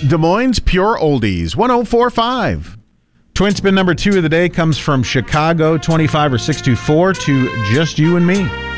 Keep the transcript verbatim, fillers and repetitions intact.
Des Moines Pure Oldies, one oh four point five. Twin spin number two of the day comes from Chicago, twenty-five or six two four to Just You and Me.